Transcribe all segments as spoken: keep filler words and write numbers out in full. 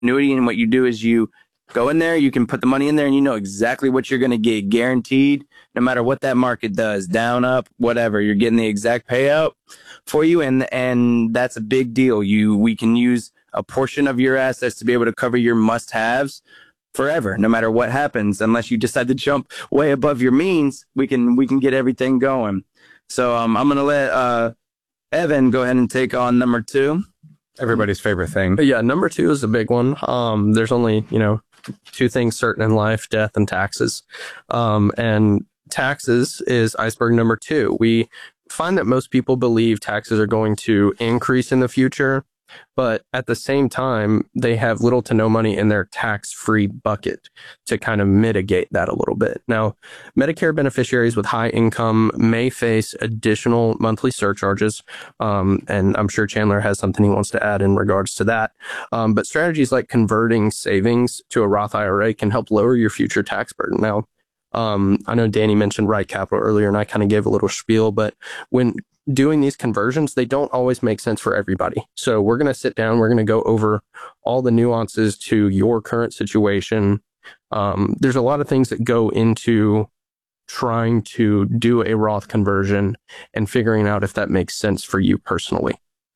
annuity, and what you do is you go in there, you can put the money in there, and you know exactly what you're going to get, guaranteed, no matter what that market does, down, up, whatever. You're getting the exact payout for you, and and that's a big deal. You we can use a portion of your assets to be able to cover your must-haves forever, no matter what happens. Unless you decide to jump way above your means, we can we can get everything going. So um, I'm going to let uh, Evan go ahead and take on number two. Everybody's favorite thing. But yeah, number two is a big one. Um, there's only, you know, two things certain in life: death and taxes. Um, and taxes is iceberg number two. We find that most people believe taxes are going to increase in the future, but at the same time, they have little to no money in their tax-free bucket to kind of mitigate that a little bit. Now, Medicare beneficiaries with high income may face additional monthly surcharges, um, and I'm sure Chandler has something he wants to add in regards to that. Um, but strategies like converting savings to a Roth I R A can help lower your future tax burden. Now, um, I know Danny mentioned Right Capital earlier, and I kind of gave a little spiel, but when doing these conversions, they don't always make sense for everybody. So we're going to sit down, we're going to go over all the nuances to your current situation. Um, there's a lot of things that go into trying to do a Roth conversion and figuring out if that makes sense for you personally.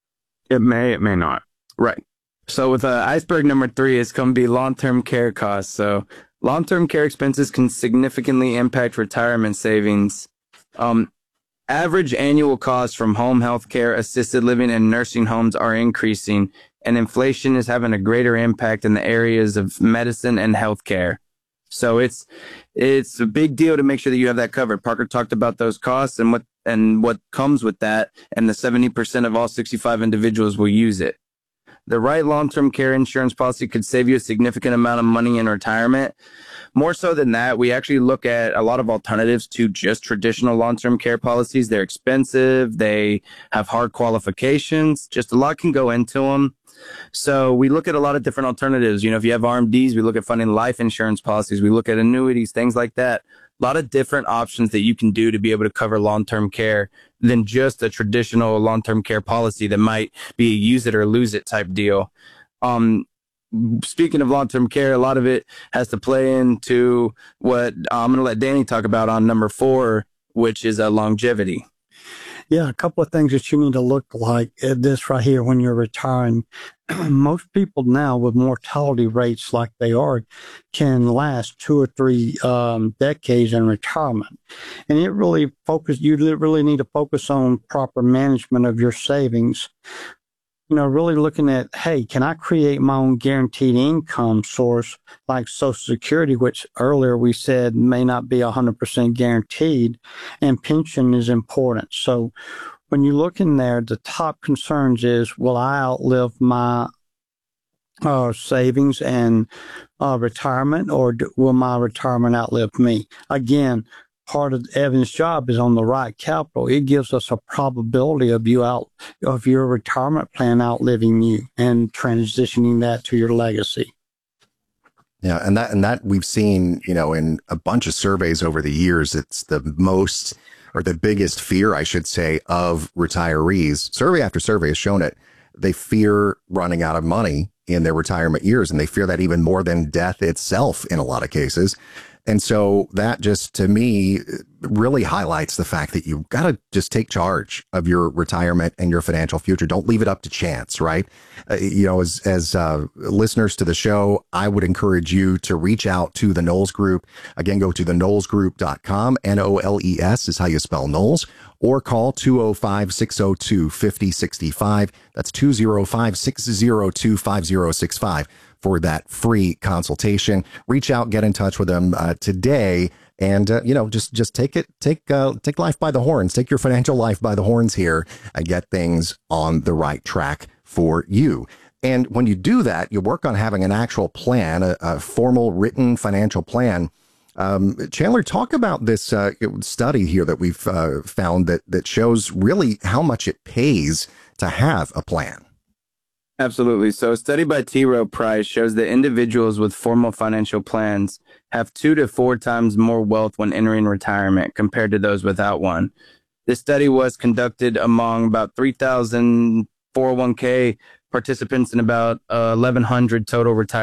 It may, it may not. Right. So with uh, iceberg number three is going to be long-term care costs. So long-term care expenses can significantly impact retirement savings. Um, Average annual costs from home health care, assisted living, and nursing homes are increasing, and inflation is having a greater impact in the areas of medicine and healthcare. So it's it's a big deal to make sure that you have that covered. Parker talked about those costs and what and what comes with that, and the seventy percent of all sixty-five individuals will use it. The right long-term care insurance policy could save you a significant amount of money in retirement. More so than that, we actually look at a lot of alternatives to just traditional long-term care policies. They're expensive. They have hard qualifications. Just a lot can go into them. So we look at a lot of different alternatives. You know, if you have R M Ds, we look at funding life insurance policies. We look at annuities, things like that. A lot of different options that you can do to be able to cover long-term care than just a traditional long-term care policy that might be a use it or lose it type deal. Um, speaking of long-term care, a lot of it has to play into what uh, I'm going to let Danny talk about on number four, which is uh, longevity. Yeah, a couple of things that you need to look like at this right here when you're retiring. Most people now with mortality rates like they are can last two or three um, decades in retirement. And it really focus, you really need to focus on proper management of your savings. You know, really looking at, hey, can I create my own guaranteed income source like Social Security, which earlier we said may not be one hundred percent guaranteed, and pension is important. So when you look in there, the top concerns is, will I outlive my uh, savings and uh, retirement, or do, will my retirement outlive me? Again, part of Evan's job is on the Right Capital. It gives us a probability of you out of your retirement plan outliving you and transitioning that to your legacy. Yeah, and that and that we've seen, you know, in a bunch of surveys over the years. It's the most or the biggest fear, I should say, of retirees. Survey after survey has shown it. They fear running out of money in their retirement years, and they fear that even more than death itself in a lot of cases. And so that just, to me, really highlights the fact that you've got to just take charge of your retirement and your financial future. Don't leave it up to chance, right? Uh, you know, as as uh, listeners to the show, I would encourage you to reach out to the Knowles Group. Again, go to the knowles group dot com. N O L E S is how you spell Knowles. Or call two oh five, six oh two, five oh six five. That's two oh five, six oh two, five oh six five. For that free consultation. Reach out, get in touch with them uh, today, and uh, you know, just just take it, take uh, take life by the horns, take your financial life by the horns here, and get things on the right track for you. And when you do that, you work on having an actual plan, a, a formal written financial plan. Um, Chandler, talk about this uh, study here that we've uh, found that that shows really how much it pays to have a plan. Absolutely. So a study by T. Rowe Price shows that individuals with formal financial plans have two to four times more wealth when entering retirement compared to those without one. This study was conducted among about three thousand four oh one k participants and about uh, eleven hundred total retired